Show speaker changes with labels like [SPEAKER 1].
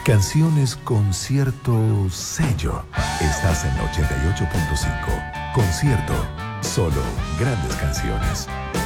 [SPEAKER 1] Canciones con cierto sello. Estás en 88.5. Concierto. Solo grandes canciones.